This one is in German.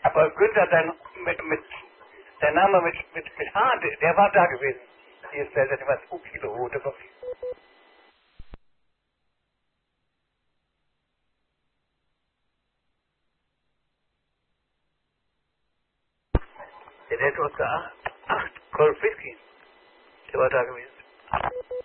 Aber Günther, der Name mit H, der war da gewesen. Hier ist der etwas Kilo rote Kopf. Der hätte uns da 8 Cold Whisky. Der war da gewesen.